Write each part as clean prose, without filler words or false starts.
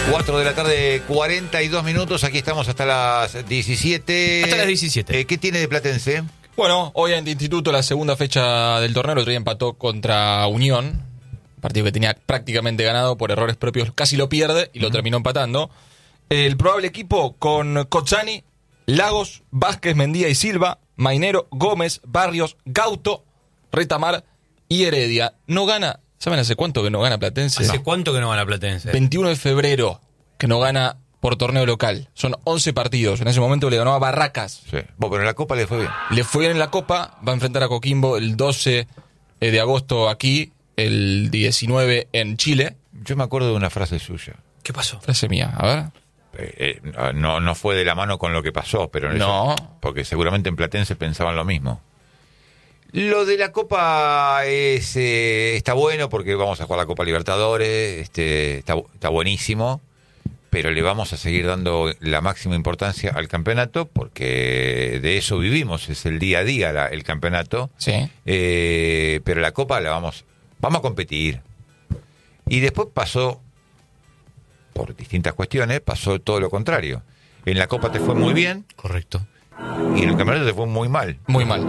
4 de la tarde, 42 minutos. Aquí estamos hasta las 17. Hasta las 17. ¿Qué tiene de Platense? Bueno, hoy en el Instituto la segunda fecha del torneo. El otro día empató contra Unión. Partido que tenía prácticamente ganado por errores propios. Casi lo pierde y lo terminó empatando. El probable equipo con Cozzani, Lagos, Vázquez, Mendía y Silva, Mainero, Gómez, Barrios, Gauto, Retamar y Heredia. No gana. ¿Saben hace cuánto que no gana Platense? ¿Hace cuánto que no gana Platense? 21 de febrero que no gana por torneo local. Son 11 partidos. En ese momento le ganó a Barracas. Sí. Bueno, pero en la Copa le fue bien. Le fue bien en la Copa. Va a enfrentar a Coquimbo el 12 de agosto aquí, el 19 en Chile. Yo me acuerdo de una frase suya. ¿Qué pasó? Frase mía, a ver. No fue de la mano con lo que pasó, pero No. porque seguramente en Platense pensaban lo mismo. Lo de la Copa está bueno porque vamos a jugar la Copa Libertadores, está buenísimo, pero le vamos a seguir dando la máxima importancia al campeonato porque de eso vivimos, es el día a día el campeonato. Sí. Pero la Copa vamos a competir. Y después pasó, por distintas cuestiones, pasó todo lo contrario. En la Copa te fue muy bien. Correcto. Y en el campeonato te fue muy mal. Muy mal.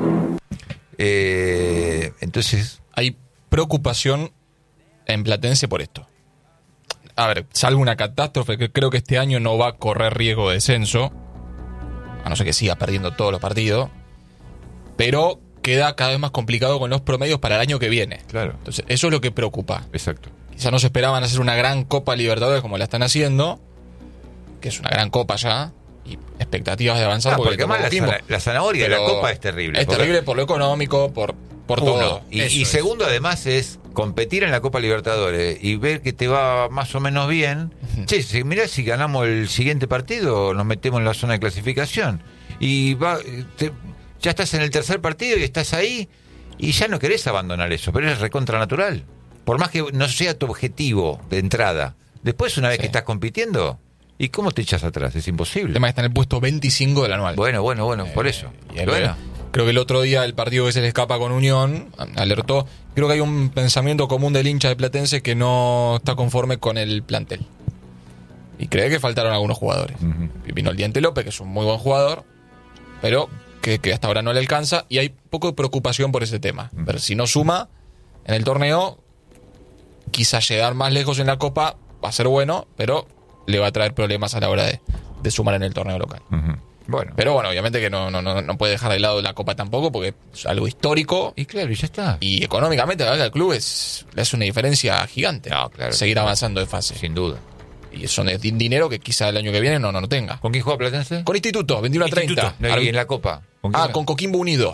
Entonces... Hay preocupación en Platense por esto. A ver, salvo una catástrofe que creo que este año no va a correr riesgo de descenso, a no ser que siga perdiendo todos los partidos, pero queda cada vez más complicado con los promedios para el año que viene. Claro. Entonces, eso es lo que preocupa. Exacto. Quizá no se esperaban hacer una gran Copa Libertadores como la están haciendo, que es una gran Copa ya, y expectativas de avanzar. Porque además la zanahoria de la Copa es terrible. Es terrible por lo económico, por todo. Y segundo, además, es competir en la Copa Libertadores y ver que te va más o menos bien. Uh-huh. Che, mirá, si ganamos el siguiente partido, nos metemos en la zona de clasificación. Y ya estás en el tercer partido y estás ahí y ya no querés abandonar eso, pero es recontra natural. Por más que no sea tu objetivo de entrada. Después, una vez que estás compitiendo... ¿Y cómo te echas atrás? Es imposible. El tema está en el puesto 25 del anual. Bueno, por eso. Creo que el otro día el partido que se le escapa con Unión alertó. Creo que hay un pensamiento común del hincha de Platense que no está conforme con el plantel. Y cree que faltaron algunos jugadores. Uh-huh. Vino el Diente López, que es un muy buen jugador, pero que hasta ahora no le alcanza. Y hay poco de preocupación por ese tema. Uh-huh. Pero si no suma en el torneo, quizás llegar más lejos en la Copa va a ser bueno, pero... le va a traer problemas a la hora de sumar en el torneo local. Uh-huh. Pero obviamente que no puede dejar de lado la Copa tampoco, porque es algo histórico. Y claro, y ya está. Y económicamente, la verdad, al club le hace una diferencia gigante. No, claro. Seguir avanzando de fase. Sin duda. Y son de dinero que quizá el año que viene no tenga. ¿Con quién juega Platense? Con Instituto, 21-30. ¿Y en la Copa? Con Coquimbo Unido.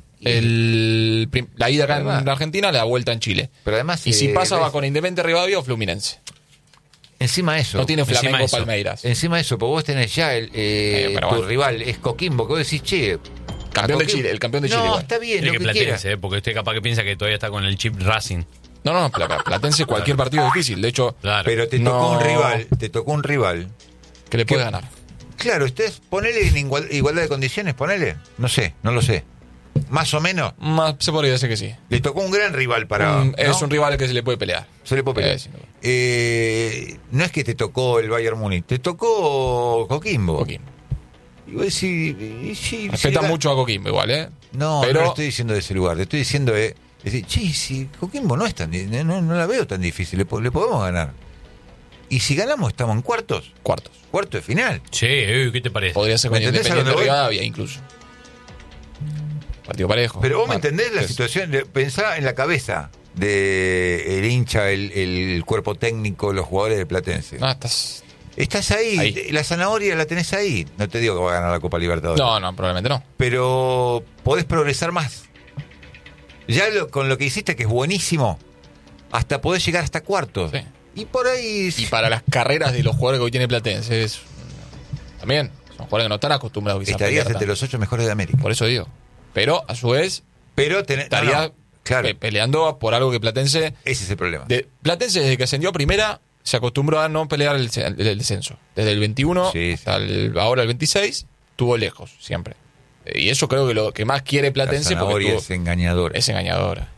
La ida acá en Argentina, la vuelta en Chile. Pero además, y si pasa, va con Independiente Rivadavia o Fluminense. Encima de eso. No tiene Flamengo Palmeiras. Encima de eso, porque vos tenés ya tu rival, es Coquimbo, que vos decís, che... Campeón de Chile, el campeón de Chile. No, está bien, lo que Platense, porque usted capaz que piensa que todavía está con el chip Racing. No, Platense cualquier partido es difícil. De hecho, claro. Pero te tocó un rival que le puede ganar. Claro, ustedes ponele en igualdad de condiciones, ponele. No lo sé. Más o menos. Se podría decir que sí. Le tocó un gran rival para... Es un rival que se le puede pelear. Se le puede pelear. No es que te tocó el Bayern Múnich, te tocó Coquimbo. Y vos decís, sí, respeta mucho a Coquimbo igual, ¿eh? No, pero... no lo estoy diciendo de ese lugar. Te estoy diciendo decir, si Coquimbo no es tan... No la veo tan difícil, le podemos ganar. Y si ganamos, estamos en cuartos. Cuarto de final. Sí, ¿qué te parece? Podría ser con Independiente Rivadavia incluso. Partido parejo. Pero vos me entendés la situación, pensá en la cabeza del hincha, el cuerpo técnico, los jugadores de Platense. No, estás ahí, la zanahoria la tenés ahí. No te digo que va a ganar la Copa Libertadores. No, probablemente no. Pero podés progresar más. Ya con lo que hiciste, que es buenísimo, hasta podés llegar hasta cuartos. Sí. Y por ahí... Y para las carreras de los jugadores que hoy tiene Platense, también son jugadores que no están acostumbrados quizás. Estarías entre los 8 mejores de América. Por eso digo. Pero, a su vez, estaría peleando por algo que Platense... Ese es el problema. Platense, desde que ascendió a primera, se acostumbró a no pelear el descenso. Desde el 21 hasta ahora el 26, estuvo lejos, siempre. Y eso creo que lo que más quiere Platense... La zanahoria es engañadora. Es engañadora.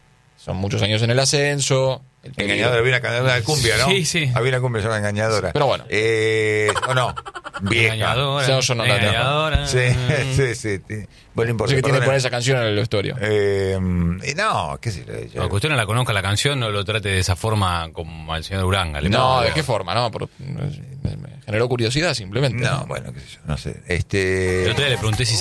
son muchos años en el ascenso. Engañadora, había una cumbia, ¿no? Sí. Había una cumbia llamada Engañadora. Pero bueno. ¿O no? Vieja. Engañadora. Yo no la tengo. Engañadora. Sí. Bueno, no importa. Así que tiene que perdona. poner esa canción en el vestuario. No, qué sé yo. Aunque usted no la conozca la canción, no lo trate de esa forma como al señor Uranga. No, ¿de qué forma? No, me generó curiosidad simplemente. No, bueno, qué sé yo, no sé. El otro día le pregunté si